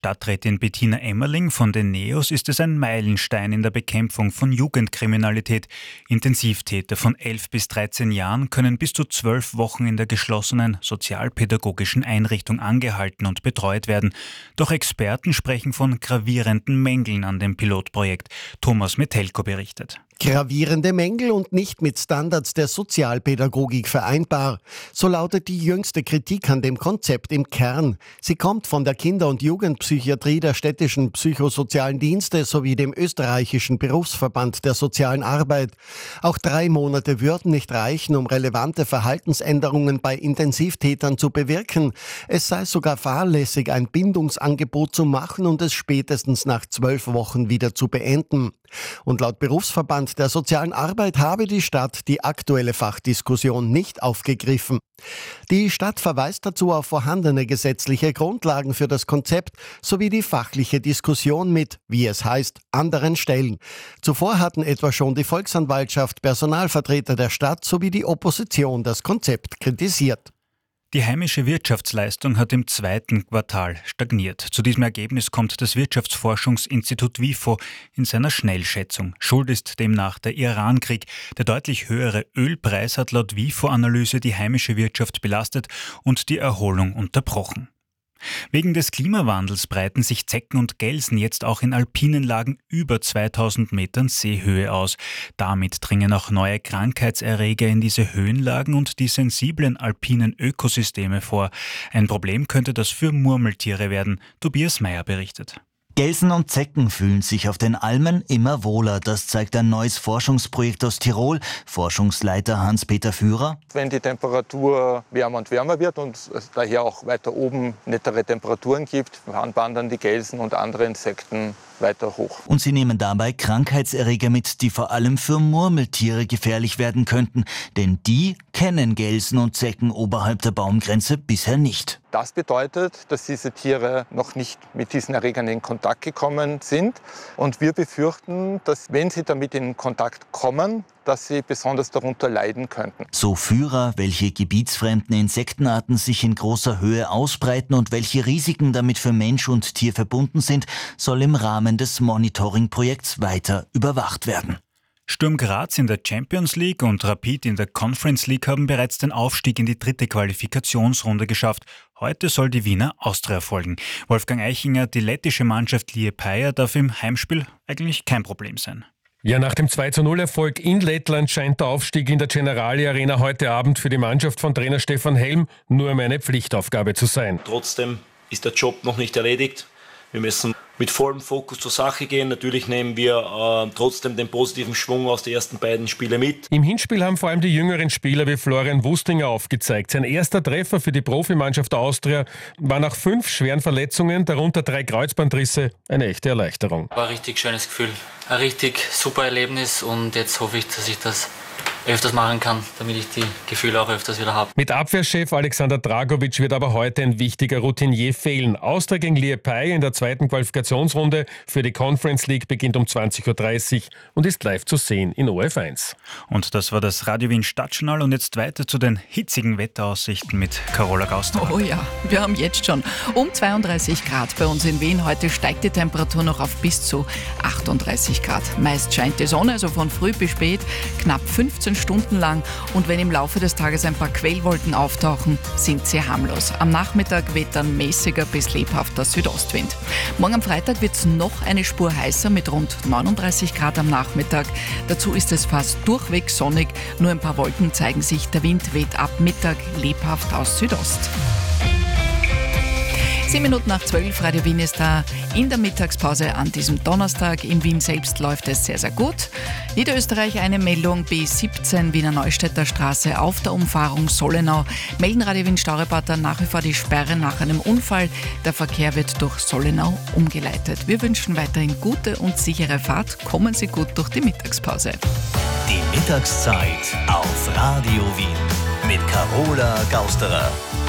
Stadträtin Bettina Emmerling von den NEOS ist es ein Meilenstein in der Bekämpfung von Jugendkriminalität. Intensivtäter von 11 bis 13 Jahren können bis zu 12 Wochen in der geschlossenen sozialpädagogischen Einrichtung angehalten und betreut werden. Doch Experten sprechen von gravierenden Mängeln an dem Pilotprojekt. Thomas Metelko berichtet. Gravierende Mängel und nicht mit Standards der Sozialpädagogik vereinbar. So lautet die jüngste Kritik an dem Konzept im Kern. Sie kommt von der Kinder- und Jugendpsychiatrie der städtischen psychosozialen Dienste sowie dem österreichischen Berufsverband der sozialen Arbeit. Auch 3 Monate würden nicht reichen, um relevante Verhaltensänderungen bei Intensivtätern zu bewirken. Es sei sogar fahrlässig, ein Bindungsangebot zu machen und es spätestens nach 12 Wochen wieder zu beenden. Und laut Berufsverband der sozialen Arbeit habe die Stadt die aktuelle Fachdiskussion nicht aufgegriffen. Die Stadt verweist dazu auf vorhandene gesetzliche Grundlagen für das Konzept sowie die fachliche Diskussion mit, wie es heißt, anderen Stellen. Zuvor hatten etwa schon die Volksanwaltschaft, Personalvertreter der Stadt sowie die Opposition das Konzept kritisiert. Die heimische Wirtschaftsleistung hat im 2. Quartal stagniert. Zu diesem Ergebnis kommt das Wirtschaftsforschungsinstitut WIFO in seiner Schnellschätzung. Schuld ist demnach der Irankrieg. Der deutlich höhere Ölpreis hat laut WIFO-Analyse die heimische Wirtschaft belastet und die Erholung unterbrochen. Wegen des Klimawandels breiten sich Zecken und Gelsen jetzt auch in alpinen Lagen über 2000 Metern Seehöhe aus. Damit dringen auch neue Krankheitserreger in diese Höhenlagen und die sensiblen alpinen Ökosysteme vor. Ein Problem könnte das für Murmeltiere werden. Tobias Meyer berichtet. Gelsen und Zecken fühlen sich auf den Almen immer wohler. Das zeigt ein neues Forschungsprojekt aus Tirol. Forschungsleiter Hans-Peter Führer. Wenn die Temperatur wärmer und wärmer wird und es daher auch weiter oben nettere Temperaturen gibt, wandern die Gelsen und andere Insekten weiter hoch. Und sie nehmen dabei Krankheitserreger mit, die vor allem für Murmeltiere gefährlich werden könnten. Denn die kennen Gelsen und Zecken oberhalb der Baumgrenze bisher nicht. Das bedeutet, dass diese Tiere noch nicht mit diesen Erregern in Kontakt gekommen sind. Und wir befürchten, dass wenn sie damit in Kontakt kommen, dass sie besonders darunter leiden könnten. So Führer, welche gebietsfremden Insektenarten sich in großer Höhe ausbreiten und welche Risiken damit für Mensch und Tier verbunden sind, soll im Rahmen des Monitoring-Projekts weiter überwacht werden. Sturm Graz in der Champions League und Rapid in der Conference League haben bereits den Aufstieg in die 3. Qualifikationsrunde geschafft. Heute soll die Wiener Austria folgen. Wolfgang Eichinger, die lettische Mannschaft Liepāja darf im Heimspiel eigentlich kein Problem sein. Ja, nach dem 2:0-Erfolg in Lettland scheint der Aufstieg in der Generali Arena heute Abend für die Mannschaft von Trainer Stefan Helm nur mehr eine Pflichtaufgabe zu sein. Trotzdem ist der Job noch nicht erledigt. Wir müssen mit vollem Fokus zur Sache gehen. Natürlich nehmen wir trotzdem den positiven Schwung aus den ersten beiden Spielen mit. Im Hinspiel haben vor allem die jüngeren Spieler wie Florian Wustinger aufgezeigt. Sein erster Treffer für die Profimannschaft Austria war nach 5 schweren Verletzungen, darunter 3 Kreuzbandrisse, eine echte Erleichterung. War ein richtig schönes Gefühl, ein richtig super Erlebnis und jetzt hoffe ich, dass ich das öfters machen kann, damit ich die Gefühle auch öfters wieder habe. Mit Abwehrchef Alexander Dragovic wird aber heute ein wichtiger Routinier fehlen. Austria gegen Liepāja in der 2. Qualifikationsrunde für die Conference League beginnt um 20:30 Uhr und ist live zu sehen in ORF1. Und das war das Radio Wien Stadtjournal und jetzt weiter zu den hitzigen Wetteraussichten mit Carola Gauster. Oh ja, wir haben jetzt schon um 32 Grad bei uns in Wien. Heute steigt die Temperatur noch auf bis zu 38 Grad. Meist scheint die Sonne, also von früh bis spät, knapp 15 Stunden lang. Und wenn im Laufe des Tages ein paar Quellwolken auftauchen, sind sie harmlos. Am Nachmittag weht dann mäßiger bis lebhafter Südostwind. Morgen am Freitag wird es noch eine Spur heißer mit rund 39 Grad am Nachmittag. Dazu ist es fast durchweg sonnig. Nur ein paar Wolken zeigen sich. Der Wind weht ab Mittag lebhaft aus Südost. 10 Minuten nach 12, Radio Wien ist da in der Mittagspause an diesem Donnerstag. In Wien selbst läuft es sehr, sehr gut. Niederösterreich eine Meldung, B17 Wiener Neustädter Straße auf der Umfahrung Sollenau. Melden Radio Wien Staureporter nach wie vor die Sperre nach einem Unfall. Der Verkehr wird durch Sollenau umgeleitet. Wir wünschen weiterhin gute und sichere Fahrt. Kommen Sie gut durch die Mittagspause. Die Mittagszeit auf Radio Wien mit Carola Gausterer.